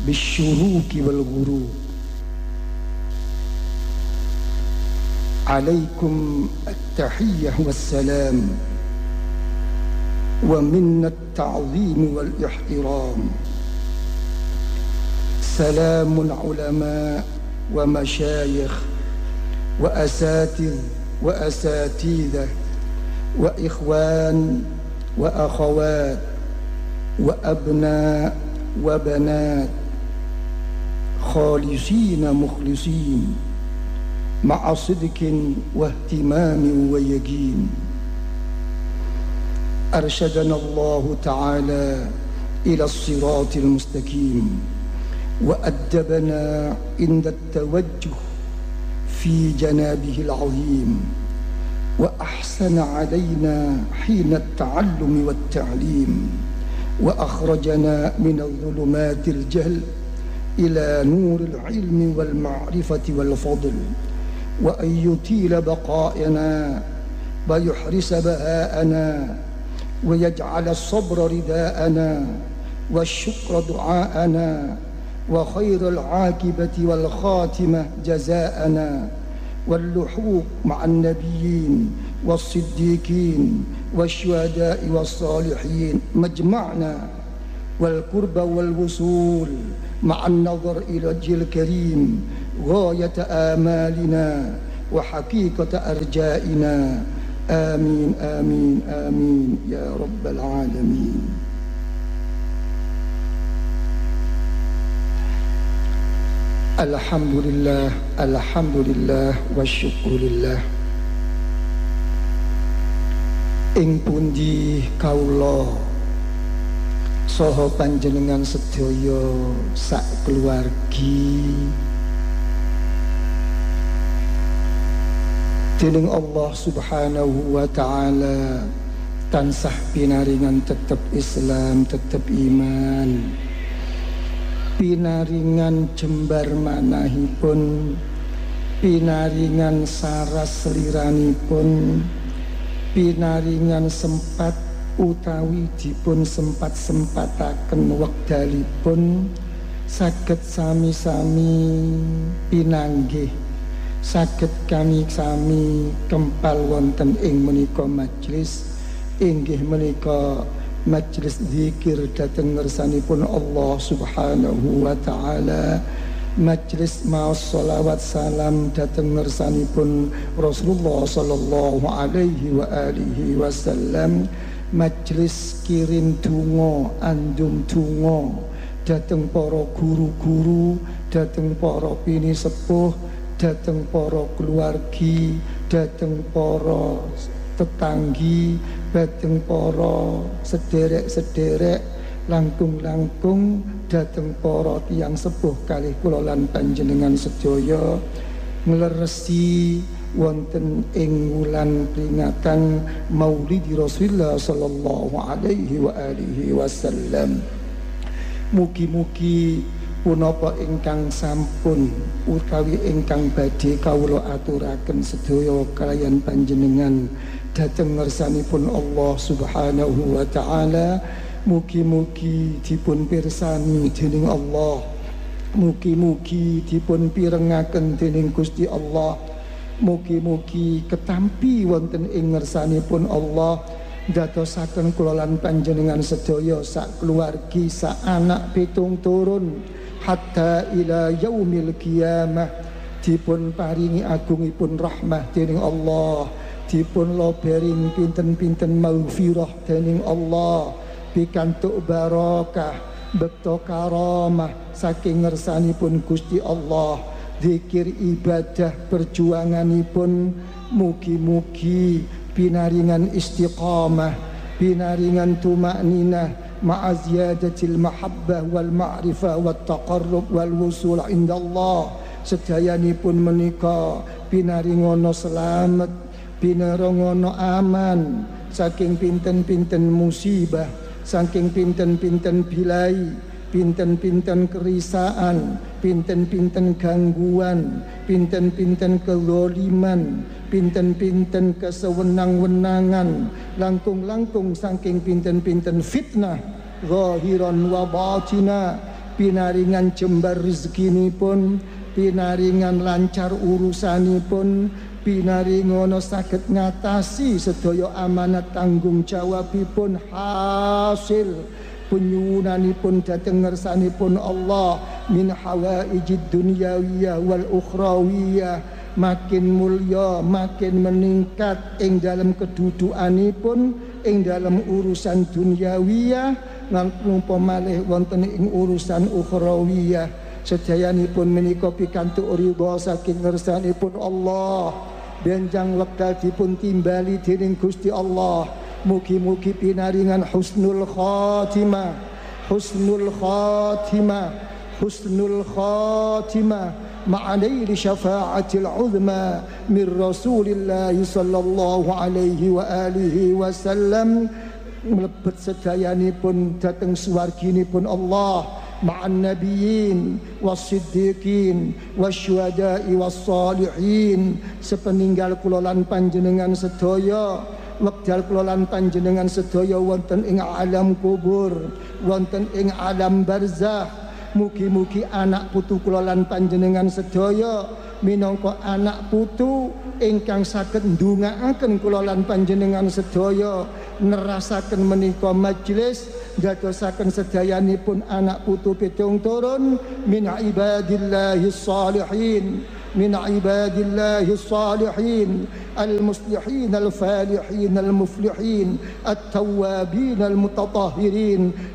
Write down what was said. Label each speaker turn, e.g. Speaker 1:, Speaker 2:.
Speaker 1: بالشروق والغروب. عليكم التحية والسلام ومنا التعظيم والاحترام. سلام العلماء ومشايخ وأساتذ وأساتذة وإخوان وأخوات وأبناء وبنات خالصين مخلصين مع صدق واهتمام ويقين. أرشدنا الله تعالى إلى الصراط المستقيم وأدبنا عند التوجه في جنابه العظيم وأحسن علينا حين التعلم والتعليم وأخرجنا من الظلمات الجهل إلى نور العلم والمعرفة والفضل، وأن يطيل بقاءنا ويحرس بهاءنا ويجعل الصبر رداءنا والشكر دعاءنا وخير العاقبة والخاتمة جزاءنا، واللحوق مع النبيين والصديقين والشهداء والصالحين مجمعنا، والقرب والوصول مع النظر إلى وجه الكريم غاية آمالنا وحقيقة أرجائنا. آمين آمين آمين يا رب العالمين. Alhamdulillah, alhamdulillah wa syukurillah. Ing pundi kaula saha panjenengan sedaya sak keluargi dening Allah Subhanahu wa taala tansah pinaringan tetep Islam, tetep iman, pinaringan jembar manahipun, pinaringan saras seliranipun, pinaringan sempat utawi dipun sempat-sempataken wekdalipun saged sami-sami pinanggih, saged kami sami kempal wonten ing menika majelis inggih menika majelis zikir dhateng ngersanipun Allah Subhanahu wa taala, majelis maos sholawat salam dhateng ngersanipun Rasulullah sallallahu alaihi wa alihi wasallam, majelis kirim donga andum donga dhateng para guru-guru, dhateng para pini sepuh, dhateng para keluargi, dhateng para tetanggi, dhateng para sederek-sederek, langkung-langkung dhateng para tiyang sepuh kalih kula lan panjenengan sedaya ngleresi wonten ing wulan peringatan Maulid Rasulullah sallallahu alaihi wa alihi wasallam. Mugi-mugi punapa ingkang sampun utawi ingkang badhe kawula aturaken sedaya kaliyan panjenengan dhateng ngersanipun Allah Subhanahu wa taala, mugi-mugi dipun pirsani dening Allah, mugi-mugi dipun pirengaken dening Gusti Allah, mugi-mugi ketampi wonten ing ngersanipun Allah dadosaken kula lan panjenengan sedaya sak keluargi, sak anak pitung turun hatta ila yaumil qiyamah dipun paringi agungipun rahmah dening Allah, dipun lobering pinten-pinten maghfirah dening Allah, pikantuk barokah bekto karamah saking ngersanipun Gusti Allah, zikir ibadah perjuanganipun mugi-mugi pinaringan istiqamah, pinaringan tumakninah ma'a ziyadatil mahabbah wal ma'rifah wat taqarrub wal wusul indallah. Sedayanipun menika pinaringono selamat, pinaringono aman saking pinten-pinten musibah, saking pinten-pinten bilai, pinten-pinten kerisaan, pinten-pinten gangguan, pinten-pinten kezaliman, pinten-pinten kesewenang-wenangan, langkung-langkung saking pinten-pinten fitnah zahiran wa batina pinaringan jembar rezekinipun, pinaringan lancar urusanipun, pinaringono saged ngatasi sedaya amanat tanggung jawabipun, hasil penyuwunanipun dhateng ngersanipun Allah min hawaijid dunyawiyah wal ukhrawiyah, makin mulya makin meningkat ing dalam kedudukanipun ing dalam urusan dunyawiyah lan napa malih wonten ing urusan ukhrawiyah. Sedayanipun menika pikantuk ridha saking ngersanipun Allah, benjang wekdal dipun timbali dening Gusti Allah. Mugi-mugi pinaringan husnul khatimah, husnul khatimah, husnul khatimah ma'anaili syafa'atil uzma min Rasulillah sallallahu alaihi wa alihi wasallam, mlebet sedayanipun dhateng swarginipun Allah ma'an nabiyyin was-siddiqin wasyuhada'i was-salihin. Sepeninggal kula lan panjenengan sedaya, wekdal kula lan panjenengan sedaya wonten ing alam kubur, wonten ing alam barzakh, mugi-mugi anak putu kula lan panjenengan sedaya minangka anak putu ingkang saged ndongaaken kula lan panjenengan sedaya nerasaken menika majelis dadosaken sedayanipun anak putu pitung turun min ibadillahis salihin, min ibadillahis salihin al-muslihin al-falihin al-muflihin at-tawwabin al-mutatahhirin